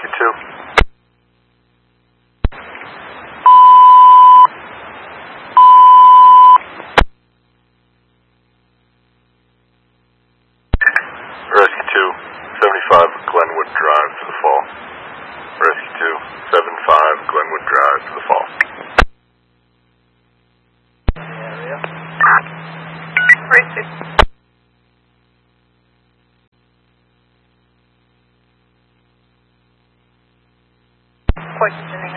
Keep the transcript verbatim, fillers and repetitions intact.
Rescue two. Rescue two, seventy-five Glenwood Drive to the fall. Rescue two, seventy-five Glenwood Drive to the fall. Area. Rescue. Questioning